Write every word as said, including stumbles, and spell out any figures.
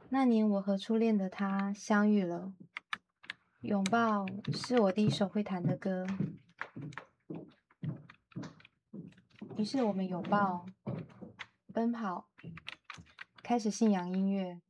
那年我和初恋的他相遇了，拥抱是我第一首会弹的歌。于是我们拥抱、奔跑，开始信仰音乐。